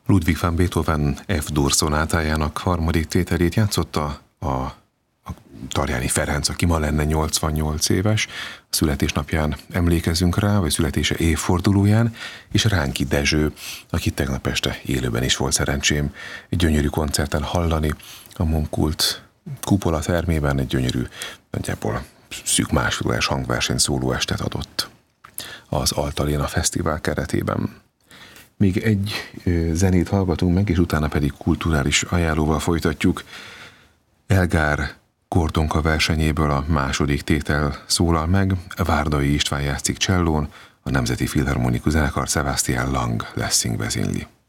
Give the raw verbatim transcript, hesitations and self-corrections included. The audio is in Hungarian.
Ludwig van Beethoven F-dur szonátájának harmadik tételét játszotta a, a Tarjáni Ferenc, aki ma lenne nyolcvannyolc éves. A születésnapján emlékezünk rá, vagy születése évfordulóján, és Ránki Dezső, aki tegnap este élőben is volt szerencsém egy gyönyörű koncerten hallani, a Monkult kupola termében egy gyönyörű, nagyjából szűk másfél órás hangverseny szóló estet adott az Altaléna Fesztivál keretében. Még egy zenét hallgatunk meg, és utána pedig kulturális ajánlóval folytatjuk. Elgár Kordonka versenyéből a második tétel szólal meg, Várdai István játszik csellón, a Nemzeti Filharmonikus Zenekar Sebastian Lang lessing vezényli.